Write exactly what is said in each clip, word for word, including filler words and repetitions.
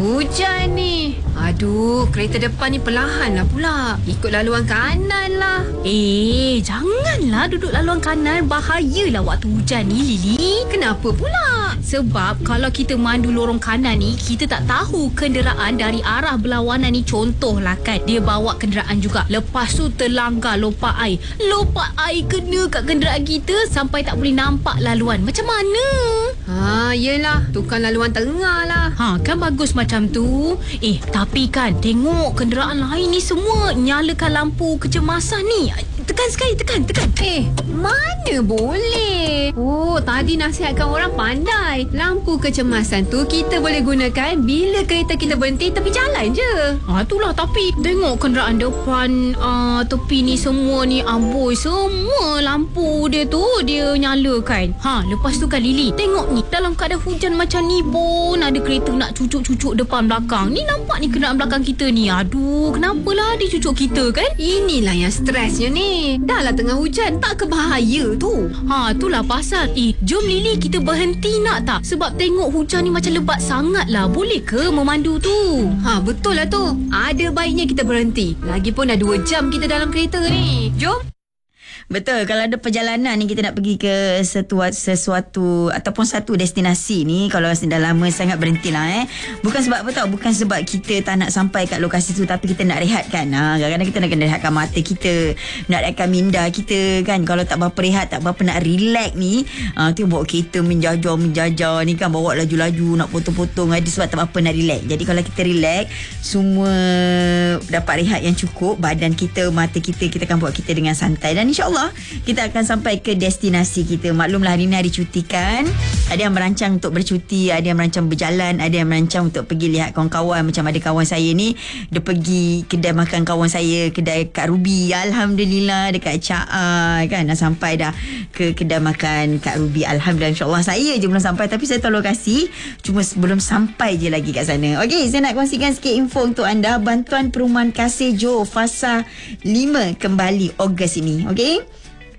hujan ni. Aduh, kereta depan ni perlahan lah pula. Ikut laluan kanan lah. Eh, janganlah duduk laluan kanan. Bahayalah waktu hujan ni, Lily. Kenapa pula? Sebab kalau kita mandu lorong kanan ni, kita tak tahu kenderaan dari arah berlawanan ni. Contohlah kan, dia bawa kenderaan juga. Lepas tu terlanggar lompat air. Lompat air kena kat kenderaan kita sampai tak boleh nampak laluan. Macam mana? Ha, yelah. Tukar laluan tengah lah. Ha, kan bagus macam tu. Eh, tapi kan tengok kenderaan lain ni semua nyalakan lampu kecemasan ni. Tekan sekali, tekan, tekan. Eh, mana boleh? Oh, tadi nasihatkan orang pandai. Lampu kecemasan tu kita boleh gunakan bila kereta kita berhenti tepi jalan je. Ah, itulah, tapi tengok kenderaan depan, uh, tepi ni semua ni amboi. Semua lampu dia tu dia nyalakan. Ha, lepas tu kan Lily, tengok ni dalam keadaan hujan macam ni pun ada kereta nak cucuk-cucuk depan belakang. Ni nampak ni kenderaan belakang kita ni. Aduh, kenapalah dia cucuk kita kan? Inilah yang stresnya ni. Dah lah tengah hujan, tak ke bahaya tu. Ha, itulah pasal. Eh, jom Lily kita berhenti nak tak? Sebab tengok hujan ni macam lebat sangat lah. Boleh ke memandu tu? Ha, betul lah tu. Ada baiknya kita berhenti. Lagipun dah dua jam kita dalam kereta ni. Jom. Betul, kalau ada perjalanan ni kita nak pergi ke sesuatu, sesuatu ataupun satu destinasi ni, kalau dah lama sangat berhentilah eh. Bukan sebab apa tau, bukan sebab kita tak nak sampai kat lokasi tu, tapi kita nak rehatkan. Ha, kadang-kadang kita nak kena rehatkan mata kita, nak rehatkan minda kita kan. Kalau tak berapa rehat, tak berapa nak relax ni, ha, tu bawa kereta menjajar-menjajar ni kan, bawa laju-laju nak potong-potong, ada sebab tak berapa nak relax. Jadi kalau kita relax, semua dapat rehat yang cukup, badan kita, mata kita, kita akan buat kita dengan santai. Dan insyaAllah kita akan sampai ke destinasi kita. Maklumlah hari ni hari cuti kan. Ada yang merancang untuk bercuti, ada yang merancang berjalan, ada yang merancang untuk pergi lihat kawan-kawan. Macam ada kawan saya ni, dia pergi kedai makan kawan saya, kedai Kak Ruby. Alhamdulillah dekat Ca'a kan. Dah sampai dah ke kedai makan Kak Ruby. Alhamdulillah, insyaAllah. Saya je belum sampai, tapi saya tahu lokasi. Cuma belum sampai je lagi kat sana. Okey, saya nak kongsikan sikit info untuk anda. Bantuan Perumahan Kasih Johor Fasa lima kembali Ogos ini. Okey,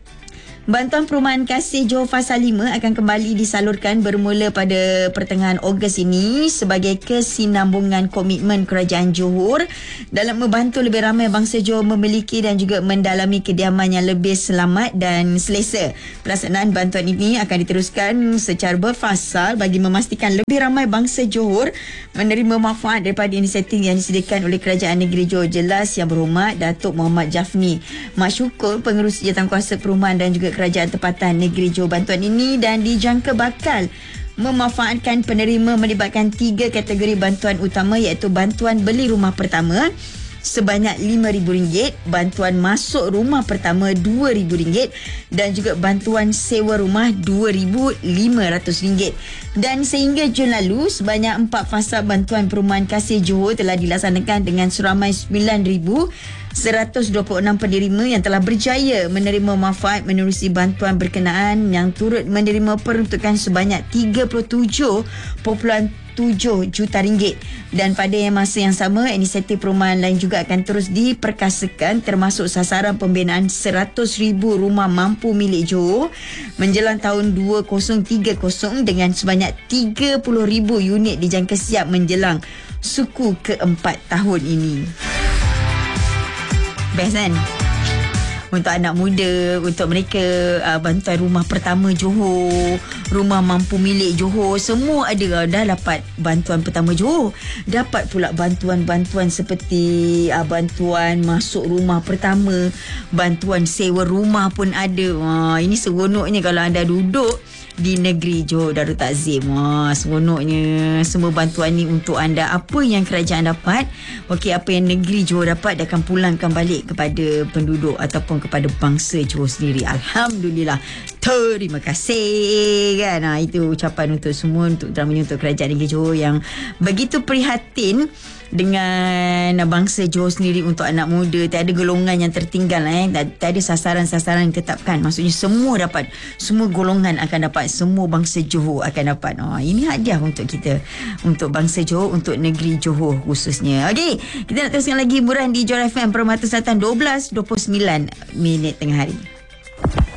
Bantuan Perumahan Kasih Johor Fasa lima akan kembali disalurkan bermula pada pertengahan Ogos ini sebagai kesinambungan komitmen Kerajaan Johor dalam membantu lebih ramai bangsa Johor memiliki dan juga mendalami kediaman yang lebih selamat dan selesa. Pelaksanaan bantuan ini akan diteruskan secara berfasal bagi memastikan lebih ramai bangsa Johor menerima manfaat daripada inisiatif yang disediakan oleh Kerajaan Negeri Johor. Jelas Yang Berhormat Datuk Muhammad Jafni Mak Syukur, Pengerusi Jawatankuasa Perumahan dan juga Kerajaan Tempatan Negeri Johor, bantuan ini dan dijangka bakal memanfaatkan penerima melibatkan tiga kategori bantuan utama, iaitu bantuan beli rumah pertama sebanyak lima ribu ringgit, bantuan masuk rumah pertama dua ribu ringgit dan juga bantuan sewa rumah dua ribu lima ratus ringgit. Dan sehingga Jun lalu, sebanyak empat fasa bantuan Perumahan Kasih Johor telah dilaksanakan dengan seramai sembilan ribu seratus dua puluh enam penerima yang telah berjaya menerima manfaat menerusi bantuan berkenaan, yang turut menerima peruntukan sebanyak tiga puluh tujuh perpuluhan tujuh juta ringgit. Dan pada yang masa yang sama, inisiatif perumahan lain juga akan terus diperkasakan, termasuk sasaran pembinaan seratus ribu rumah mampu milik Johor menjelang tahun dua ribu tiga puluh dengan sebanyak tiga puluh ribu unit dijangka siap menjelang suku keempat tahun ini. Best kan? Untuk anak muda, untuk mereka, uh, bantuan rumah pertama Johor, rumah mampu milik Johor, semua ada. Dah dapat bantuan pertama Johor, dapat pula bantuan-bantuan seperti uh, bantuan masuk rumah pertama, bantuan sewa rumah pun ada. uh, Ini seronoknya kalau anda duduk di negeri Johor Darul Takzim. Wah, seronoknya. Semua bantuan ni untuk anda. Apa yang kerajaan dapat, okey, apa yang negeri Johor dapat, dia akan pulangkan balik kepada penduduk ataupun kepada bangsa Johor sendiri. Alhamdulillah. Terima kasih kan. Ha, itu ucapan untuk semua, untuk terutamanya untuk kerajaan negeri Johor yang begitu prihatin dengan bangsa Johor sendiri untuk anak muda. Tak ada golongan yang tertinggal eh. Tak, tak ada sasaran-sasaran yang ditetapkan. Maksudnya semua dapat, semua golongan akan dapat, semua bangsa Johor akan dapat. Oh, ini hadiah untuk kita, untuk bangsa Johor, untuk negeri Johor khususnya. Okey, kita nak teruskan lagi hiburan di Johor F M Permata Selatan. Dua belas dua puluh sembilan minit tengah hari.